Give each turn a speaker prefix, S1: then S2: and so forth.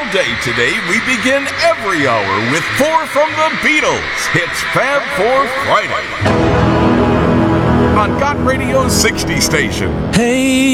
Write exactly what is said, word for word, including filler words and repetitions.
S1: day today, we begin every hour with four from the Beatles. It's Fab Four Friday on Got Radio sixty station.
S2: Hey.